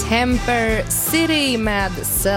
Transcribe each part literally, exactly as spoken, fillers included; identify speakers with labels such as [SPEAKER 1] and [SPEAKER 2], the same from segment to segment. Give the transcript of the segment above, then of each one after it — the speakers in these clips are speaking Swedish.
[SPEAKER 1] Temper City med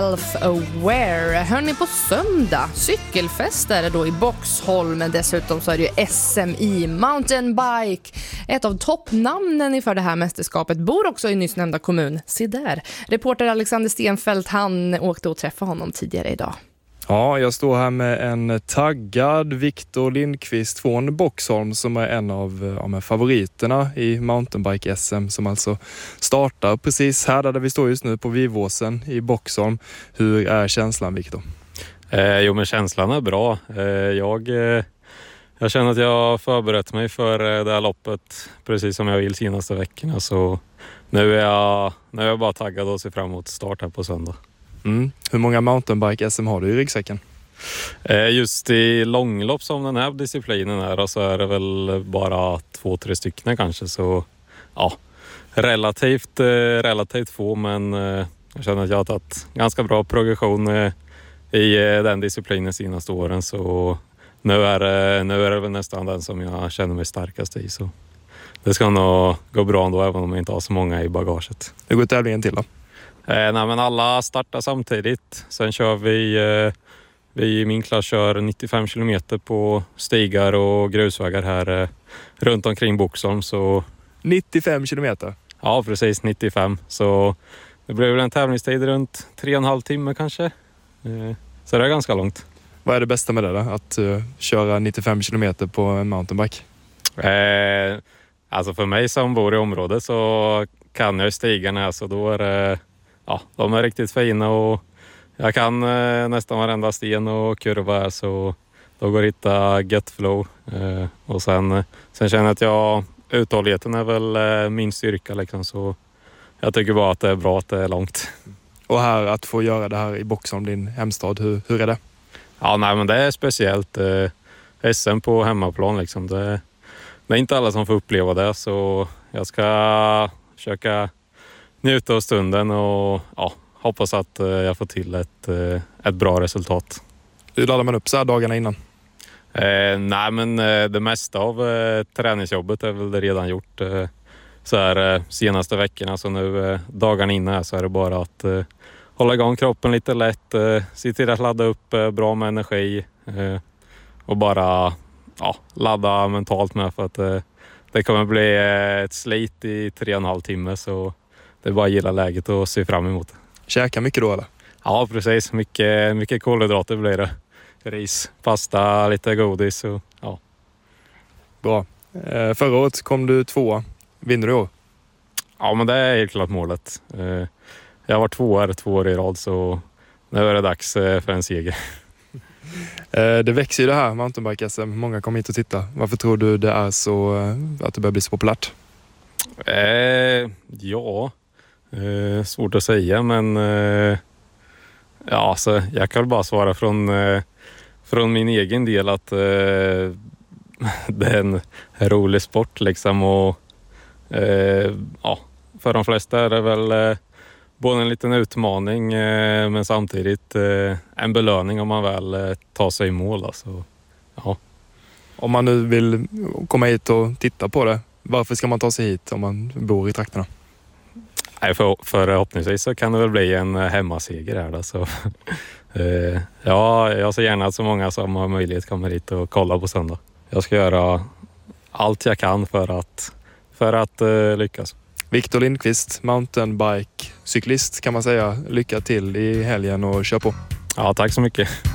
[SPEAKER 1] Self-Aware. Hörrni, på söndag cykelfest är det då i Boxholm, men dessutom så är det ju S M i mountainbike. Ett av toppnamnen inför det här mästerskapet bor också i nyss nämnda kommun. Se där. Reporter Alexander Stenfeldt, han åkte och träffade honom tidigare idag.
[SPEAKER 2] Ja, jag står här med en taggad Viktor Lindqvist från Boxholm som är en av ja, favoriterna i mountainbike-S M som alltså startar precis här där vi står just nu på Vivåsen i Boxholm. Hur är känslan, Viktor?
[SPEAKER 3] Eh, jo, men känslan är bra. Eh, jag, eh, jag känner att jag har förberett mig för det här loppet precis som jag vill senaste veckorna. Så nu är jag, nu är jag bara taggad och ser fram emot start här på söndag.
[SPEAKER 2] Mm. Hur många mountainbike-S M har du i ryggsäcken?
[SPEAKER 3] Eh, just i långlopp som den här disciplinen är så är det väl bara två, tre stycken kanske. Så ja, relativt, eh, relativt få, men eh, jag känner att jag har tagit ganska bra progression eh, i eh, den disciplinen senaste åren. Så nu är, eh, nu är det väl nästan den som jag känner mig starkast i. Så det ska nog gå bra ändå, även om jag inte har så många i bagaget.
[SPEAKER 2] Hur går tävlingen till då?
[SPEAKER 3] Eh, nej, men alla startar samtidigt. Sen kör vi, eh, vi i min klass kör nittiofem kilometer på stigar och grusvägar här eh, runt omkring Boxholm. Så
[SPEAKER 2] nittiofem kilometer?
[SPEAKER 3] Ja, precis nittiofem. Så det blir väl en tävlingstid runt tre och en halv timme kanske. Eh, så det är ganska långt.
[SPEAKER 2] Vad är det bästa med det då? Att uh, köra nittiofem kilometer på en mountainbike?
[SPEAKER 3] Eh, alltså för mig som bor i området så kan jag stigarna, så då är det ja, de är riktigt fina och jag kan eh, nästan varenda sten och kurva här, så då går det hitta get flow. Eh, och sen, sen känner jag att jag, uthålligheten är väl eh, min styrka liksom, så jag tycker bara att det är bra att det är långt.
[SPEAKER 2] Och här, att få göra det här i Boxholm, din hemstad, hur, hur är det?
[SPEAKER 3] Ja, nej, men det är speciellt. Eh, S M på hemmaplan liksom, det, det är inte alla som får uppleva det, så jag ska försöka njuta av stunden och ja, hoppas att eh, jag får till ett, eh, ett bra resultat.
[SPEAKER 2] Hur laddar man upp så här dagarna innan?
[SPEAKER 3] Eh, nej, men eh, det mesta av eh, träningsjobbet är väl det redan gjort eh, så här eh, senaste veckorna. Så nu eh, dagarna innan så är det bara att eh, hålla igång kroppen lite lätt, eh, se till att ladda upp eh, bra med energi eh, och bara ja, ladda mentalt med, för att eh, det kommer bli eh, ett slit i tre och en halv timme, så det är bara att gilla läget och se fram emot det.
[SPEAKER 2] Käka mycket då eller?
[SPEAKER 3] Ja, precis. Mycket, mycket kolhydrater blir det. Ris, pasta, lite godis och ja.
[SPEAKER 2] Bra. Eh, förra året kom du tvåa. Vinner du år?
[SPEAKER 3] Ja, men det är helt klart målet. Eh, jag har varit två år, två år i rad, så nu är det dags eh, för en seger.
[SPEAKER 2] Eh, det växer ju det här mountainbike-S M. Många kommer hit och titta. Varför tror du det är så eh, att det börjar bli så populärt?
[SPEAKER 3] Eh, ja, eh, svårt att säga, men eh, ja, alltså, jag kan bara svara från, eh, från min egen del att eh, det är en rolig sport liksom, och eh, ja, för de flesta är det väl eh, både en liten utmaning eh, men samtidigt eh, en belöning om man väl eh, tar sig i mål. Alltså. Ja.
[SPEAKER 2] Om man nu vill komma hit och titta på det, varför ska man ta sig hit om man bor i trakterna?
[SPEAKER 3] Nej, för, förhoppningsvis så kan det väl bli en hemmaseger här då, så eh, ja, jag ser gärna att så många som har möjlighet kommer hit och kolla på söndag. Jag ska göra allt jag kan för att, för att eh, lyckas.
[SPEAKER 2] Viktor Lindqvist, mountainbike-cyklist kan man säga. Lycka till i helgen och kör på.
[SPEAKER 3] Ja, tack så mycket.